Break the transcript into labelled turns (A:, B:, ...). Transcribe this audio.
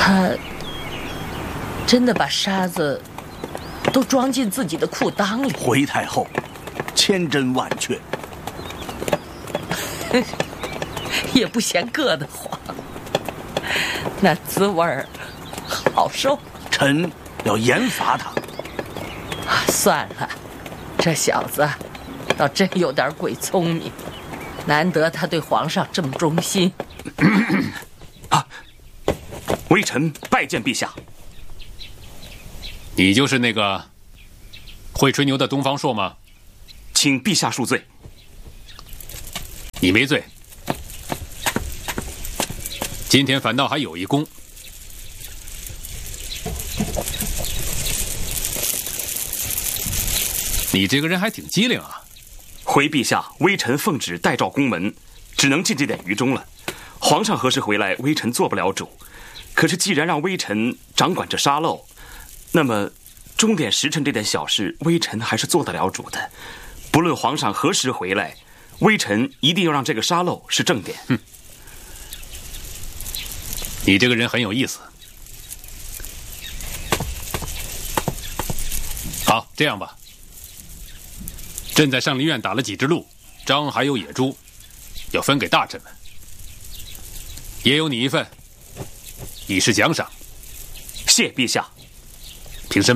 A: 他真的把沙子都装进自己的裤裆里。
B: 回太后，千真万确，
A: 也不嫌硌得慌，那滋味儿好受。
B: 臣要严罚他。
A: 算了，这小子倒真有点鬼聪明，难得他对皇上这么忠心。
C: 微臣拜见陛下。
D: 你就是那个会吹牛的东方朔吗？
C: 请陛下恕罪。
D: 你没罪，今天反倒还有一功。你这个人还挺机灵啊！
C: 回陛下，微臣奉旨代召宫门，只能尽这点愚忠了。皇上何时回来，微臣做不了主。可是既然让微臣掌管这沙漏，那么钟点时辰这点小事，微臣还是做得了主的。不论皇上何时回来，微臣一定要让这个沙漏是正点。
D: 你这个人很有意思。好，这样吧，朕在上林苑打了几只鹿，章还有野猪，要分给大臣们，也有你一份，以示奖赏。
C: 谢陛下。